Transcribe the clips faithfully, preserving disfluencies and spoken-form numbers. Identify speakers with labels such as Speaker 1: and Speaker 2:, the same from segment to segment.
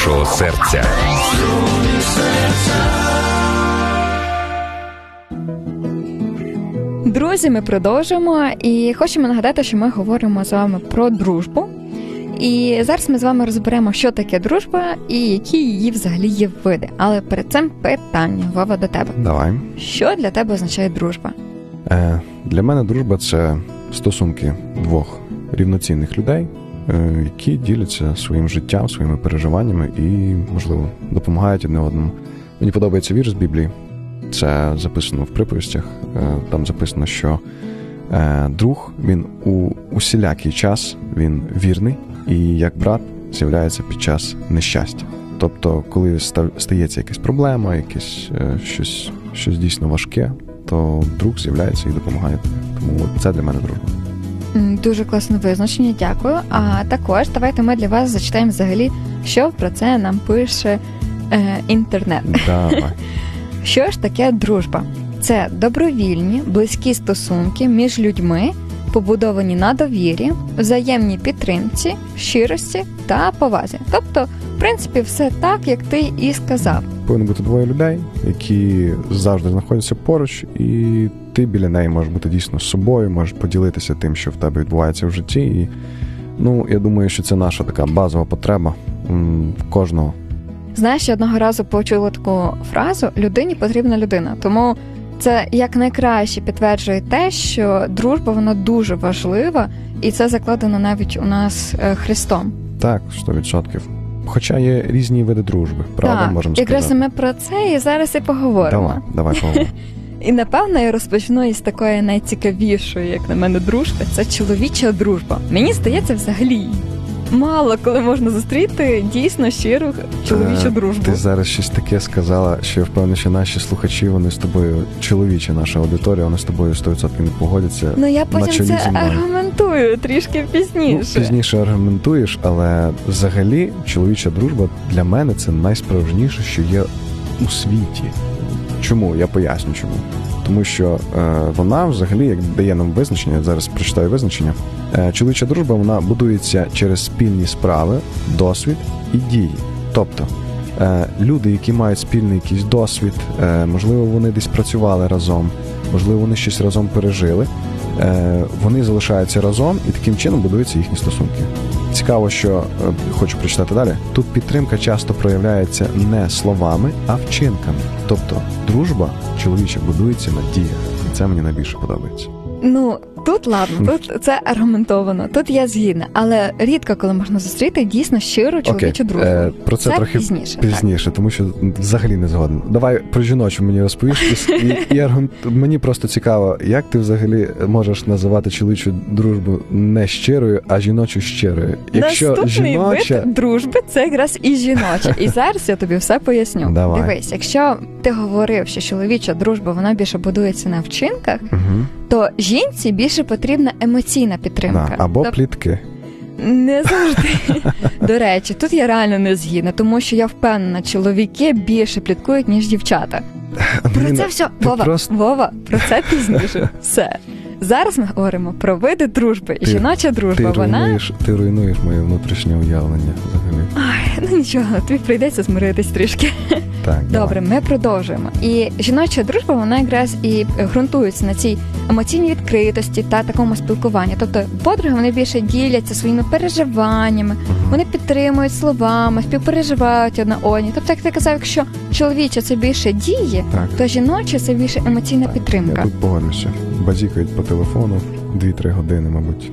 Speaker 1: вашого серця.
Speaker 2: Друзі, ми продовжуємо і хочемо нагадати, що ми говоримо з вами про дружбу. І зараз ми з вами розберемо, що таке дружба і які її взагалі є види. Але перед цим питання, Вова, до тебе.
Speaker 3: Давай.
Speaker 2: Що для тебе означає дружба?
Speaker 3: Е, для мене дружба – це стосунки двох рівноцінних людей, е, які діляться своїм життям, своїми переживаннями і, можливо, допомагають одне одному. Мені подобається вірш з Біблії. Це записано в приповістях. Е, там записано, що е, друг, він у усілякий час, він вірний, і як брат з'являється під час нещастя. Тобто, коли стається якась проблема, якесь е, щось, щось дійсно важке, то друг з'являється і допомагає. Тому це для мене дружба.
Speaker 2: Дуже класне визначення, дякую. А також давайте ми для вас зачитаємо взагалі, що про це нам пише е, інтернет.
Speaker 3: Давай.
Speaker 2: Що ж таке дружба? Це добровільні, близькі стосунки між людьми, побудовані на довірі, взаємній підтримці, щирості та повазі. Тобто, в принципі, все так, як ти і сказав.
Speaker 3: Повинно бути двоє людей, які завжди знаходяться поруч, і ти біля неї можеш бути дійсно з собою, можеш поділитися тим, що в тебе відбувається в житті. І, ну, я думаю, що це наша така базова потреба м, кожного.
Speaker 2: Знаєш, я одного разу почула таку фразу «людині потрібна людина». Тому це якнайкраще підтверджує те, що дружба, вона дуже важлива, і це закладено навіть у нас Христом.
Speaker 3: Так, сто відсотків. Хоча є різні види дружби, правда,
Speaker 2: так,
Speaker 3: можемо сказати.
Speaker 2: Якраз ми про це і зараз і поговоримо.
Speaker 3: Давай, давай поговоримо.
Speaker 2: І, напевно, я розпочну із такої найцікавішої, як на мене, дружби. Це чоловіча дружба. Мені здається, взагалі, мало коли можна зустріти дійсно щиру чоловічу дружбу.
Speaker 3: Ти зараз щось таке сказала, що я впевнений, що наші слухачі, вони з тобою, чоловіча наша аудиторія, вони з тобою сто відсотків не погодяться.
Speaker 2: Ну я потім це аргументую трішки пізніше.
Speaker 3: Ну, пізніше аргументуєш, але взагалі чоловіча дружба для мене це найсправжніше, що є у світі. Чому? Я поясню чому. Тому що е, вона взагалі, як дає нам визначення, зараз прочитаю визначення, е, чоловіча дружба, вона будується через спільні справи, досвід і дії. Тобто, е, люди, які мають спільний якийсь досвід, е, можливо, вони десь працювали разом, можливо, вони щось разом пережили, е, вони залишаються разом і таким чином будуються їхні стосунки. Цікаво, що, е, хочу прочитати далі, тут підтримка часто проявляється не словами, а вчинками. Тобто, дружба чоловіча будується на діях. І це мені найбільше подобається.
Speaker 2: Ну, тут ладно, тут це аргументовано, тут я згідна. Але рідко, коли можна зустріти дійсно щиру чоловічу
Speaker 3: Окей.
Speaker 2: дружбу.
Speaker 3: Е, про це, це трохи пізніше, пізніше тому що взагалі не згоден. Давай про жіночу мені розповіш. І, і, і аргумент... Мені просто цікаво, як ти взагалі можеш називати чоловічу дружбу не щирою, а жіночу щирою? Якщо
Speaker 2: Наступний
Speaker 3: жіноча...
Speaker 2: вид дружби – це якраз і жіноча. І зараз я тобі все поясню.
Speaker 3: Давай.
Speaker 2: Дивись, якщо ти говорив, що чоловіча дружба, вона більше будується на вчинках,
Speaker 3: угу.
Speaker 2: то жінці більше потрібна емоційна підтримка.
Speaker 3: Да, або
Speaker 2: Тоб...
Speaker 3: плітки.
Speaker 2: Не завжди. До речі, тут я реально не згідна, тому що я впевнена, чоловіки більше пліткують, ніж дівчата. Про це все, Вова,
Speaker 3: просто...
Speaker 2: Вова, про це пізніше. Все. Зараз ми говоримо про види дружби.
Speaker 3: Ти,
Speaker 2: Жіноча дружба,
Speaker 3: ти
Speaker 2: вона...
Speaker 3: Руйнуєш, ти руйнуєш моє внутрішнє уявлення взагалі.
Speaker 2: Ай, ну нічого, тобі прийдеться змиритись трішки.
Speaker 3: Так,
Speaker 2: добре, давай. Ми продовжуємо. І жіноча дружба, вона якраз і ґрунтується на цій емоційній відкритості та такому спілкуванні. Тобто подруги, вони більше діляться своїми переживаннями, угу. вони підтримують словами, співпереживають одна одні. Тобто, як ти казав, якщо чоловіча це більше діє,
Speaker 3: так.
Speaker 2: то жіноча це більше емоційна
Speaker 3: так,
Speaker 2: підтримка.
Speaker 3: Я тут погоджуся. Базікають по телефону дві-три години, мабуть.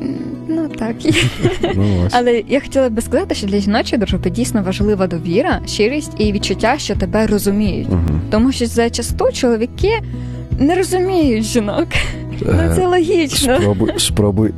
Speaker 2: Ну, так.
Speaker 3: Ну,
Speaker 2: але я хотіла би сказати, що для жіночої дружби дійсно важлива довіра, щирість і відчуття, що тебе розуміють.
Speaker 3: Угу.
Speaker 2: Тому що зачасту чоловіки не розуміють жінок. Ну, це логічно.
Speaker 3: Спробуй, спробуй.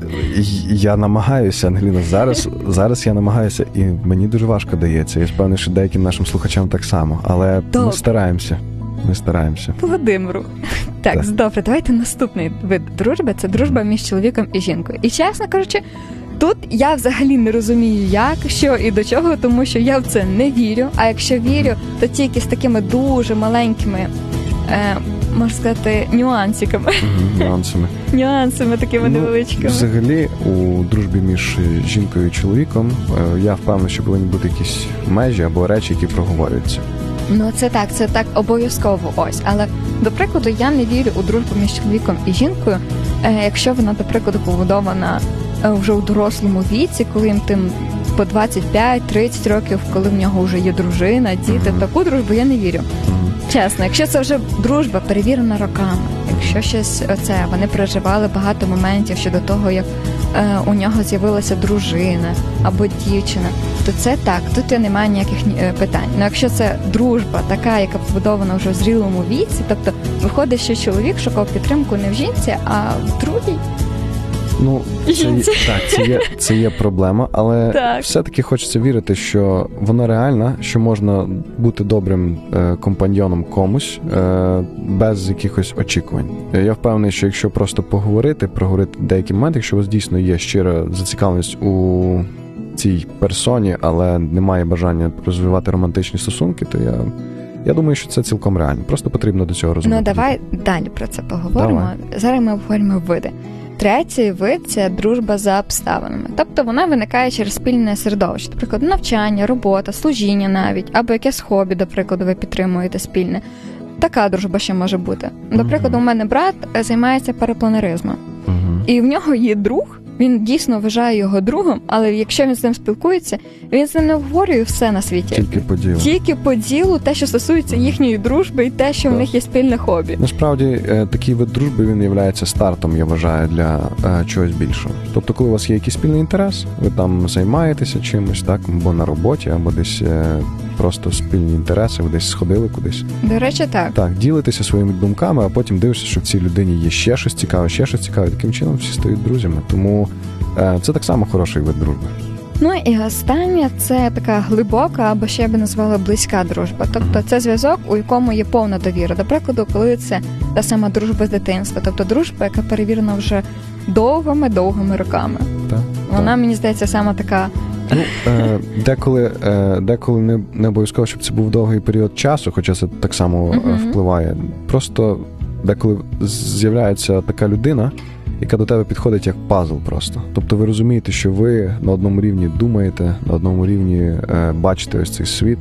Speaker 3: Я намагаюся, Ангеліна, зараз, зараз я намагаюся, і мені дуже важко дається. Я впевнений, що деяким нашим слухачам так само. Але Добре. ми стараємося. Ми стараємося.
Speaker 2: Володимиру. Так, так, добре, давайте наступний вид дружби – це дружба між чоловіком і жінкою. І, чесно кажучи, тут я взагалі не розумію, як, що і до чого, тому що я в це не вірю. А якщо вірю, то тільки з такими дуже маленькими, е, можна сказати, нюансиками.
Speaker 3: Угу, нюансами.
Speaker 2: нюансами такими
Speaker 3: ну,
Speaker 2: невеличкими.
Speaker 3: Взагалі, у дружбі між жінкою і чоловіком, я впевнений, що повинні бути якісь межі або речі, які проговорюються.
Speaker 2: Ну, це так, це так обов'язково ось. Але, до прикладу, я не вірю у дружбу між чоловіком і жінкою, якщо вона, до прикладу, побудована вже у дорослому віці, коли їм тим по двадцять п'ять тридцять років, коли в нього вже є дружина, діти. Mm-hmm. В таку дружбу я не вірю. Mm-hmm. Чесно, якщо це вже дружба перевірена роками, якщо щось оце, вони переживали багато моментів щодо того, як е, у нього з'явилася дружина або дівчина, то це так, тут немає ніяких е, питань. Ну якщо це дружба така, яка побудована вже в зрілому віці, тобто виходить, що чоловік шукав підтримку не в жінці, а в другій.
Speaker 3: Ну, це є, так, це є, це є проблема, але
Speaker 2: так.
Speaker 3: Все-таки хочеться вірити, що вона реальна, що можна бути добрим е, компаньйоном комусь е, без якихось очікувань. Я впевнений, що якщо просто поговорити, проговорити деякі моменти, якщо у вас дійсно є щира зацікавленість у цій персоні, але немає бажання розвивати романтичні стосунки, то я... Я думаю, що це цілком реально. Просто потрібно до цього розуміти.
Speaker 2: Ну, давай далі про це поговоримо.
Speaker 3: Давай.
Speaker 2: Зараз ми обговоримо види. Третій вид – це дружба за обставинами. Тобто вона виникає через спільне середовище. Наприклад, навчання, робота, служіння навіть, або якесь хобі, до прикладу, ви підтримуєте спільне. Така дружба ще може бути. До прикладу, у мене брат займається парапланеризмом.
Speaker 3: Uh-huh.
Speaker 2: І в нього є друг, він дійсно вважає його другом, але якщо він з ним спілкується, він з ним не обговорює все на світі.
Speaker 3: Тільки по ділу.
Speaker 2: Тільки по ділу, те, що стосується їхньої дружби і те, що так. в них є спільне хобі.
Speaker 3: Насправді, такий вид дружби, він є стартом, я вважаю, для е, чогось більшого. Тобто, коли у вас є якийсь спільний інтерес, ви там займаєтеся чимось, так, або на роботі, або десь е, просто спільні інтереси, ви десь сходили кудись.
Speaker 2: До речі, так.
Speaker 3: Так, ділитеся своїми думками, а потім дивишся, що в цій людині є ще щось цікаве, ще щось цікаве. Таким чином всі стають друзями. Тому е, це так само хороший вид дружби.
Speaker 2: Ну і останнє – це така глибока, або ще я би назвала близька дружба. Тобто це зв'язок, у якому є повна довіра. До прикладу, коли це та сама дружба з дитинства. Тобто дружба, яка перевірена вже довгими-довгими роками.
Speaker 3: Так,
Speaker 2: Вона,
Speaker 3: так.
Speaker 2: мені здається, саме така...
Speaker 3: Ну, е, деколи, е, деколи не, не обов'язково, щоб це був довгий період часу, хоча це так само uh-huh. впливає. Просто деколи з'являється така людина, яка до тебе підходить як пазл просто. Тобто ви розумієте, що ви на одному рівні думаєте, на одному рівні е, бачите ось цей світ,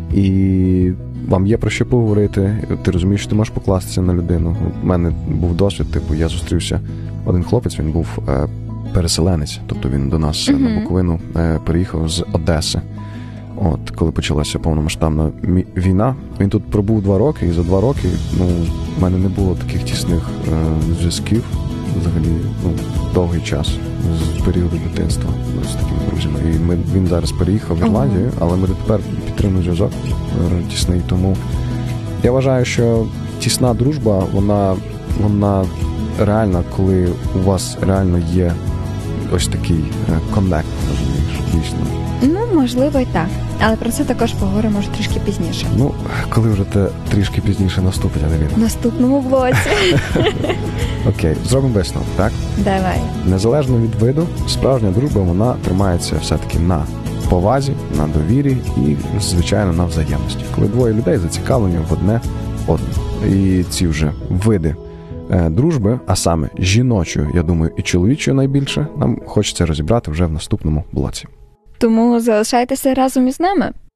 Speaker 3: і вам є про що поговорити, ти розумієш, що ти можеш покластися на людину. У мене був досвід, типу, я зустрівся, один хлопець, він був е, переселенець, тобто він до нас uh-huh. на Буковину е, переїхав з Одеси. От, коли почалася повномасштабна війна, він тут пробув два роки, і за два роки, ну, в мене не було таких тісних е, зв'язків, взагалі, ну, довгий час, з періоду дитинства, з такими друзями. І ми, він зараз переїхав в Ірландію, uh-huh. але ми тепер підтримуємо зв'язок е, тісний. Тому я вважаю, що тісна дружба, вона, вона реальна, коли у вас реально є ось такий коннект, розумієш, дійсно.
Speaker 2: Ну, можливо, і так. Але про це також поговоримо вже трішки пізніше.
Speaker 3: Ну, коли вже те трішки пізніше наступить, я не вірю.
Speaker 2: В наступному блоці.
Speaker 3: Окей, зробимо висновок, так?
Speaker 2: Давай.
Speaker 3: Незалежно від виду, справжня дружба, вона тримається все-таки на повазі, на довірі і, звичайно, на взаємності. Коли двоє людей зацікавлені в одне одне. І ці вже види дружби, а саме жіночою, я думаю, і чоловічою найбільше, нам хочеться розібрати вже в наступному блоці.
Speaker 2: Тому залишайтеся разом із нами.